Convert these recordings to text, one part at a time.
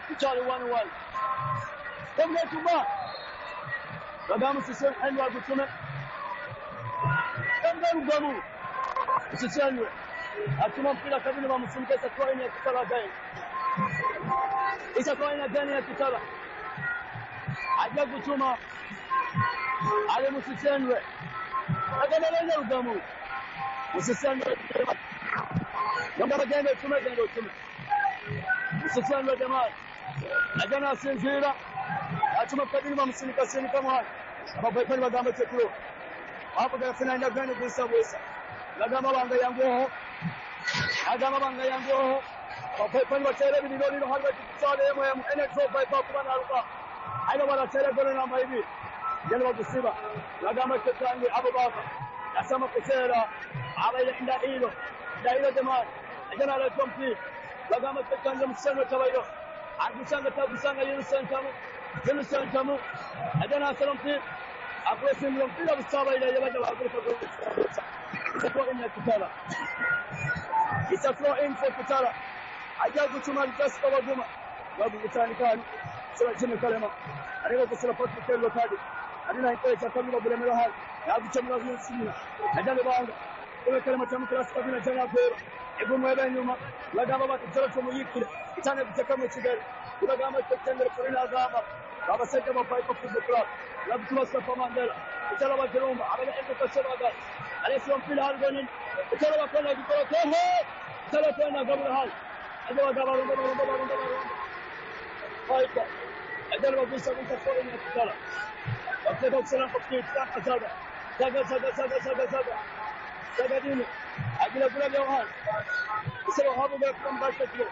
Charlie 1-1. Come here to back. Ragamu sisi endo akutume. Come Gamu. Sisi endo. Atuma mpira kabini bamusimikeza kwa ina kitala gani. Isa kwa ina gani ya kitala. Ajja kutuma. Ale musisendwe. Agamele Gamu. Musisendwe. Ngamba bagende tume. Musisendwe jamaa. Ajana sinzira. Atuma kabini bamusimikeza mwana. Abapepani bagamba tekuro. Hapo gafina enda gani kusabwesa. Lagama banga yango. Agama banga yango. Abapepani batera bililo halwa tsale yemo NXO Viper kubana aruka. Aina wala tsere gole namba hivi. Jana kusiba. Lagama tekange abo baba. Asama kusera. Abaye inda hilo. Dailo jamaa. Ajana ala kompi. Lagama tekange msano tabayo. Agusanga tabusanga Yunus-Santamu. Ajana salampi. Aku simulom tidak bersama ini jalan jalan aku pergi. Sekolah ini kita. Kita flow in for kita. Ajar tu cuma kita sekolah cuma. Baru kita ni kan. Sebab jenis kalema. Ada kita selepas kita lokal. Ada nak kita kami boleh melihat. Aku cuma lagi sini. Ajar lepas. Kalau kalema cuma kelas kami nak jalan ber. Ibu mereka nyuma. Lagama baca jalan cuma yikil. Kita nak kita kami sedar. Lagama kita nak perina agama. Baba saja bapak itu football. Lalu tuas Mandela. Bicara Barcelona. Ada yang tersebar. Ada yang pilih harganya. Bicara apa lagi kalau kau? Bicara apa nak kamu hal? Ada apa baru. Baik. Ada yang bisa kau ini bicara. Waktu itu saya nak pergi jaga. Jaga dulu. Agila jauhan. Bisa habu berkembang sekali.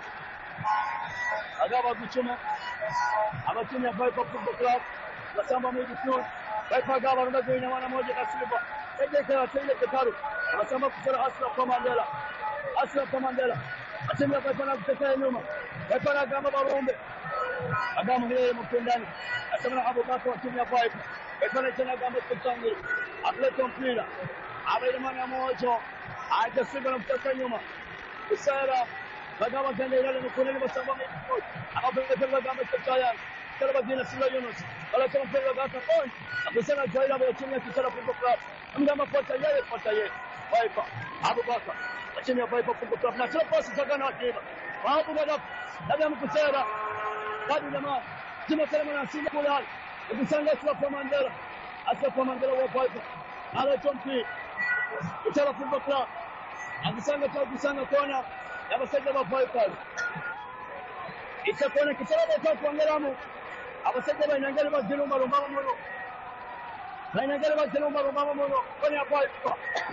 Ada apa cuma? Abatumia Viper Football Club nasamba mwezi tu Viper gaba ndo kwa mwana moja kasiba ejeka tele kitaru nasamba kusara Asra Mandela atemia Viper na kutetea nyuma Viper gaba barombe agama yeye mpendani asemana Abu Bakar atumia Viper Viper tena gamba kutangi atleta mpira abaile mwana moja ajasiba na kutetea nyuma Usara Bagama kende ile mkononi masamba mwezi akapeleka gamba kutetea Kalau bagi Nasir Yunus, kalau cuma perlu kata pun, aku sangat jaya bahawa timnya kita Football Club. Enggak percaya. Viper, Abu Bakar, timnya Viper Football Club. Nah, selepas sekarang nak dia, Abu Bakar, ada yang kusera, tadi nama, cuma saya menasih bola. Aku sangat suka Mandela, asal Mandela wa Viper. Ada compi, kita Football Club. Aku sangat kona, yang saya bawa Viper. Ikakona kita bawa kuangalamu. Abasajja bainangere bajjira ombalomba muno. Bainangere bajjira ombalomba muno. Koni akwaiko.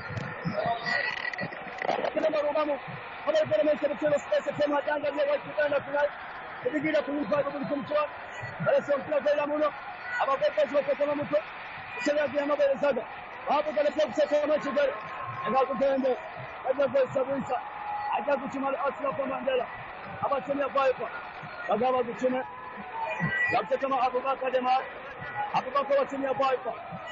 Kina balomba muno. Abale kere mese bitero space tema janga bya wakitanda kunai. Kubigira kunyuka kumchwa. Bale sompla kwa muno. Abakeka zwa kwa muto. Sera bya mabere saga. Hapo kale kwa kusema machigari. Anga kutende. Aja kwa sabunsa. Aja kuchimala Asra Mandela. Abatumia Viper. Bagaba kuchime. Labda kama Abu Bakar jamaa. Abu Bakar watumia Viper.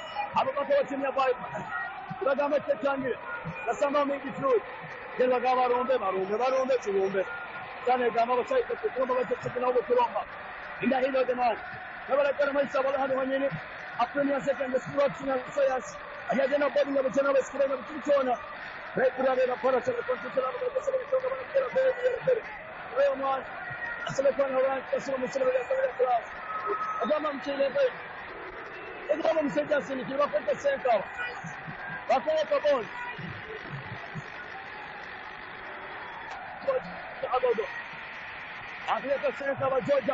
Bagama tetangi. Nasamba mingi flow. Jela gaba barombe chulombe. Sana gama wasai kutomba watakana ubo kulomba. Inda hilo jamaa. Kabla kana maisha wala hadu wanyeni. Apenia second sport na sayas. Ayajana bodi na bajana basikira na mtuchona. Rekura na para cha kontrola na kusema kutoka bana kila bodi. Wewe mwana asalikuwa na watu kasema msema ya class agama mchele bei ndio msaidia sini kiwa kwa senta wakati kwa ball agogo atleta senta wa George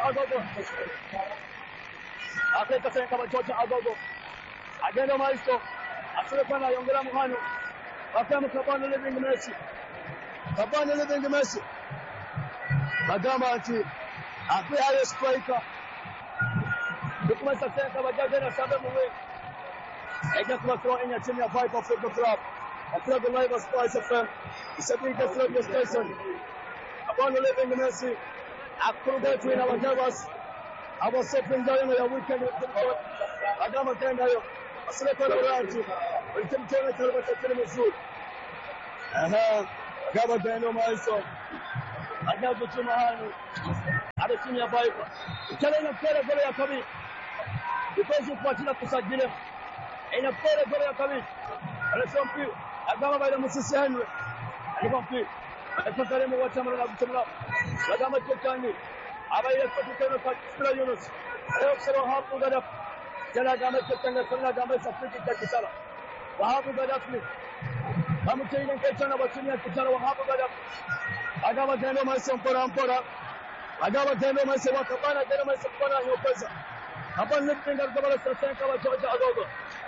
agogo agenda maisto asalikuwa na yongera muhano wakati mkabana living Messi Bagama ati ape ayo striker Dukuma sasa kama jaja na sababu wewe Ega kwa throw in ya timu ya Viper Football Club Club Live Sports FM Isabika Club Station Upon living Messi Akuruga tuina wajabas Abo shopping dayo ya weekend Bagama tenda yo Asile kwa rati Ulitemtona kalba tatili mzuri Gaba tendo maiso Ajabu tumahani. Ada timu ya Viper. Ikiwa inakwenda goli ya kabili. Ipozi kufuatia kusajili. Inakwenda goli ya kabili. Alison Pi agama baada Moses Henry. Alikuwa Pi. Alipokale mu watamara na kutamara. Agama Chechani. Abaye kutoka kwa Sila Yunus. Aliyosema hapo gada. Jana agama Chechani kana agama safari kwa Kisara. Wahabu Gaddafi. Bamutenda nkechana batumia kitalo Wahabu Gaddafi. Agaba tendo maisha mpora. Agaba tendo maisha wakabana tendo maisha mpora yopeza. Hapa nipinga kabla sasa kama George Agogo.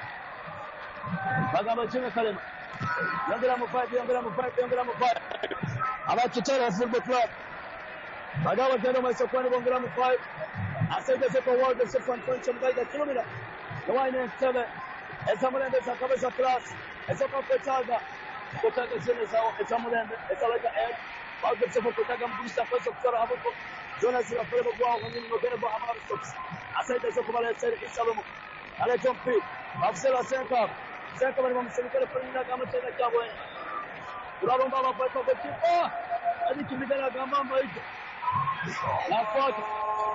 Agaba chini kalema. Yangela mufai. Aba kitalo football club. Agaba tendo maisha kwani bongela mufai. Asante kwa world second function guide kilomita. Kawaina sebe. Esamulende sakabeza class. Esoka kutaga zile zao esamulende esalaka Baada ya kutaka mbusta kwa sokora hapo Jonas Rafael kwa wengine wengine kwa Amara Stokes asaida sio kubala sasa Salomo ale Tompi afsela senka bali mumselikale fanyina kama tena chabo uraromba baba kwa kipa hadi kimigana kama mambo hicho na fuata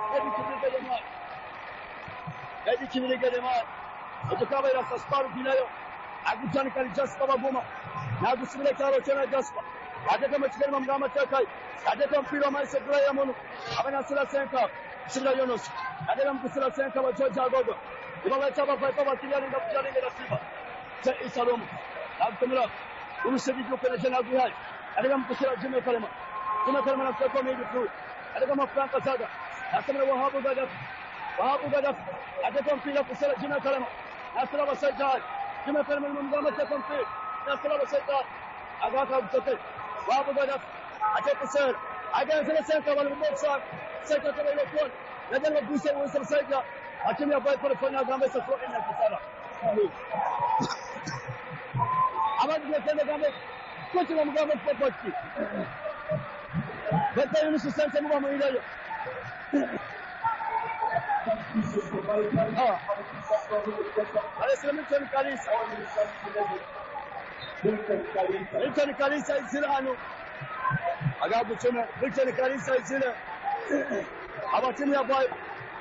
hadi kimigana jamaa utakaba ila Sasparu bilayo akutani kali Jasper Bagoma na kusubira karo tena Jasper ataka mchikeni mamgama takai ataka mpira maisha kula ya mono abana sila senka sila Yunus ataka mkusila senka wa George Agogo ibaba chaba kwa kijana ndio kijana ndio Simba cha Salomo akamla umshabiki kwa jana guhai ataka mkusila Juma Kalema na kwa mimi tu ataka mafranka saga akamla Wahabu Gaddafi ataka mpira kusila Juma Kalema asala wasajad Juma Kalema mamgama takampi asala wasajad agaka mtoke Wahabu Gaddafi ataka sir agaanza senka wale mboksa senka kama ile kwa najana gusa wa sasa Hakimi ya Viper fanya gambe sasa ina kisara. Abadi yatenda gambe kocha na mgambe popoti. Bata Yunus sasa mwa mwilio. Alisema Milton Kalisa izilano. Agabu chuma Milton Kalisa izile. Aba timu ya Viper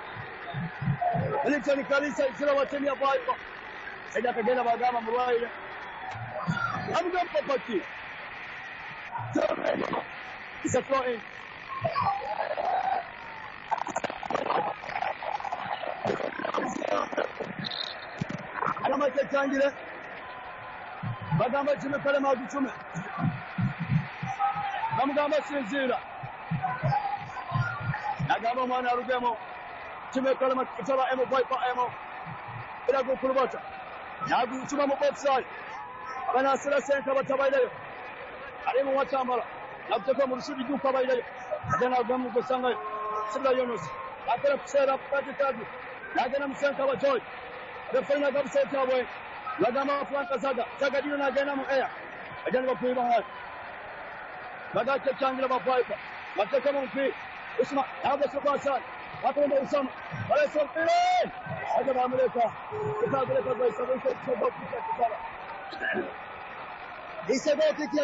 Milton Kalisa izila wa timu ya Viper. Ida kagenda bagama mwaile. Abuga popoti. It's a throw in. Alama changile. Bagamba chime kale maguchume. Namugamba sinzira. Nagamba mwana arugemo. Chime kale makitaba emo Viper emo. Ila kukurubata. Naguchuma mu offside. Abana sira senka batabayileyo. Alimu watambala. Nakutoka mu rusudi juka bayileyo. Jana gamu kusanga Sila Yunus. Akala kusera katikati. Nagana msenka wa George. Refanya kabisa tabwe. Lagama Franka Zaga dino na jana mu air. Ajana bakuiba haya. Bagacha changira ba Viper. Mateka mu mpi. Usma haba sokasa. Watu ndio usama. Wale sokile. Aja baamleka. Kitagule kwa sababu sio kitara. Isego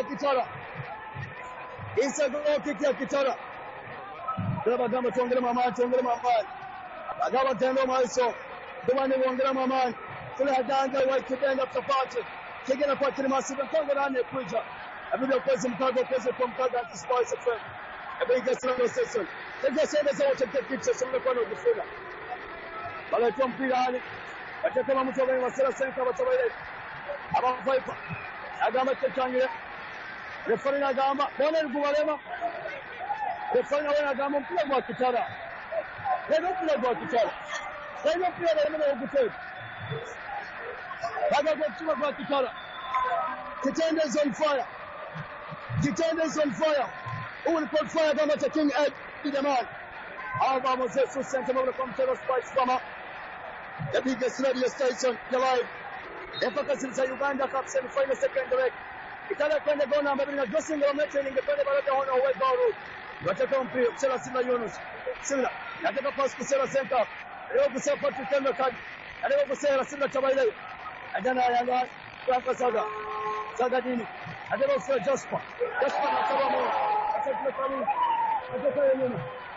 kiki ya kitara. Daba gamba tongere mama. Agaba tendo maiso. Dumani wongera mama. Kule hadanga wa kibenda tofauti. Kigena kwa kile masiba kongera ne kuja. Abido kwezi mkago kwa mkago anti-spice FM. Abiga sala session. Sasa sasa wote picture sema kwa no kufuna. Wale tumpira hali. Atakama mtu wa wasala senka batabaile. Aba Viper. Agama changire. Refari na gamba. Bona ngubalema. Refari na gamba mpira kwa kitara. Ndio kwa kitara. Ndio mpira kwa kitara. Baada ya kuchuma kwa kitara. Kitende is on fire. Who will put fire kama cha King Ed Idaman. Aba Moses Santa Mabula from Terror Spice kama. The biggest radio station live. Epaka sasa Uganda Cup semi-final second leg. Itala kwenda gona ambapo na Josing Romete ingependa baraka hona uwe baro. Wataka mpira kusela Sila Yunus. Sila nataka pass kusela center. Leo kusela Patrick Kembe kadi. Leo kusela Sila Tabaile. Ajana yanga kwa Saga dini. Adelo kusela Jasper na Kabamo. Asante kwa nini? Asante kwa nini?